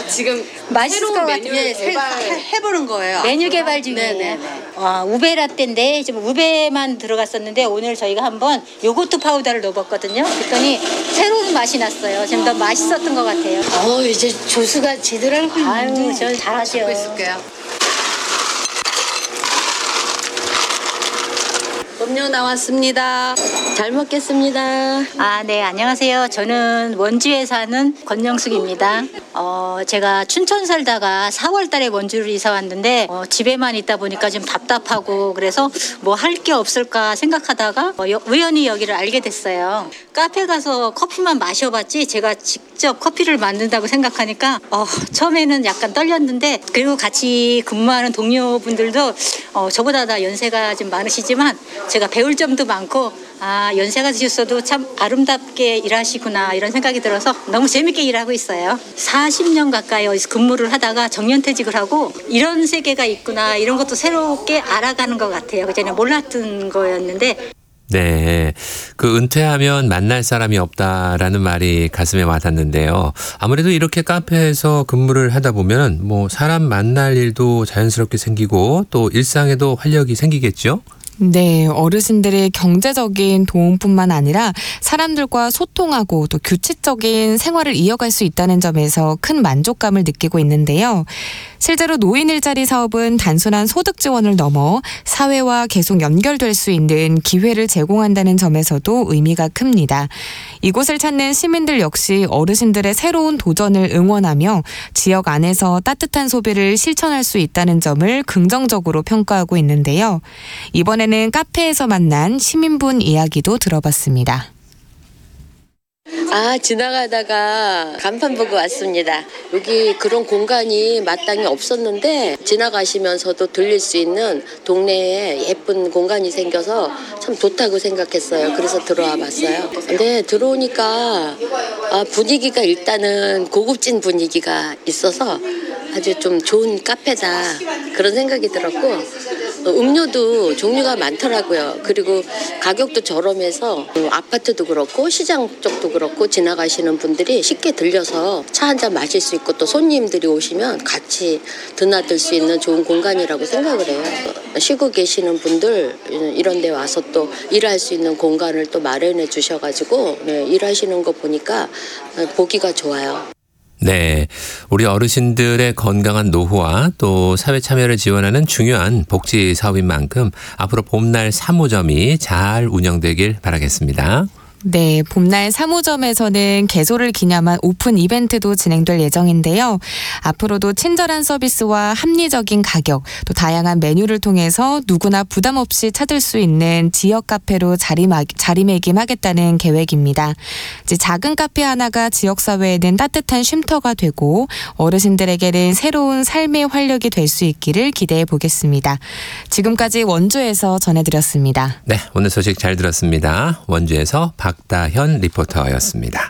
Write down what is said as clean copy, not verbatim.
지금 맛있을 새로운 것 메뉴 같아요. 해보는 거예요. 메뉴 개발 중이에요. 네네네. 우베 라떼인데 지금 우베만 들어갔었는데 오늘 저희가 한번 요거트 파우더를 넣어봤거든요. 그랬더니 새로운 맛이 났어요. 지금 더 맛있었던 것 같아요. 이제 조수가 제대로 하고 아유, 있는데. 저 잘하셔. 하고 있을게요. 음료 나왔습니다. 잘 먹겠습니다. 네, 안녕하세요. 저는 원주에 사는 권영숙입니다. 제가 춘천 살다가 4월 달에 원주를 이사 왔는데 집에만 있다 보니까 좀 답답하고 그래서 뭐 할 게 없을까 생각하다가 우연히 여기를 알게 됐어요. 카페 가서 커피만 마셔봤지 제가 직접 커피를 만든다고 생각하니까 처음에는 약간 떨렸는데 그리고 같이 근무하는 동료분들도 저보다 다 연세가 좀 많으시지만 제가 배울 점도 많고 연세가 드셨어도 참 아름답게 일하시구나 이런 생각이 들어서 너무 재밌게 일하고 있어요. 40년 가까이 어디서 근무를 하다가 정년퇴직을 하고 이런 세계가 있구나 이런 것도 새롭게 알아가는 것 같아요. 그전에 몰랐던 거였는데 네, 그 은퇴하면 만날 사람이 없다라는 말이 가슴에 와닿는데요. 아무래도 이렇게 카페에서 근무를 하다 보면 뭐 사람 만날 일도 자연스럽게 생기고 또 일상에도 활력이 생기겠죠? 네, 어르신들의 경제적인 도움뿐만 아니라 사람들과 소통하고 또 규칙적인 생활을 이어갈 수 있다는 점에서 큰 만족감을 느끼고 있는데요. 실제로 노인 일자리 사업은 단순한 소득 지원을 넘어 사회와 계속 연결될 수 있는 기회를 제공한다는 점에서도 의미가 큽니다. 이곳을 찾는 시민들 역시 어르신들의 새로운 도전을 응원하며 지역 안에서 따뜻한 소비를 실천할 수 있다는 점을 긍정적으로 평가하고 있는데요. 이번에는 카페에서 만난 시민분 이야기도 들어봤습니다. 지나가다가 간판 보고 왔습니다. 여기 그런 공간이 마땅히 없었는데 지나가시면서도 들릴 수 있는 동네에 예쁜 공간이 생겨서 참 좋다고 생각했어요. 그래서 들어와 봤어요. 근데 들어오니까 분위기가 일단은 고급진 분위기가 있어서 아주 좀 좋은 카페다 그런 생각이 들었고 음료도 종류가 많더라고요. 그리고 가격도 저렴해서 아파트도 그렇고 시장 쪽도 그렇고 지나가시는 분들이 쉽게 들려서 차 한잔 마실 수 있고 또 손님들이 오시면 같이 드나들 수 있는 좋은 공간이라고 생각을 해요. 쉬고 계시는 분들 이런 데 와서 또 일할 수 있는 공간을 또 마련해 주셔가지고 일하시는 거 보니까 보기가 좋아요. 네, 우리 어르신들의 건강한 노후와 또 사회 참여를 지원하는 중요한 복지 사업인 만큼 앞으로 봄날 3호점이 잘 운영되길 바라겠습니다. 네, 봄날 3호점에서는 개소를 기념한 오픈 이벤트도 진행될 예정인데요. 앞으로도 친절한 서비스와 합리적인 가격, 또 다양한 메뉴를 통해서 누구나 부담 없이 찾을 수 있는 지역 카페로 자리매김하겠다는 계획입니다. 이제 작은 카페 하나가 지역사회에는 따뜻한 쉼터가 되고 어르신들에게는 새로운 삶의 활력이 될 수 있기를 기대해 보겠습니다. 지금까지 원주에서 전해드렸습니다. 네, 오늘 소식 잘 들었습니다. 원주에서 박다현 리포터였습니다.